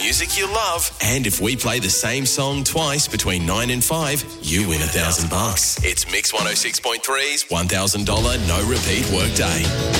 music you love. And if we play the same song twice between 9 and 5, you win $1,000. It's Mix 106.3's $1,000 no repeat workday.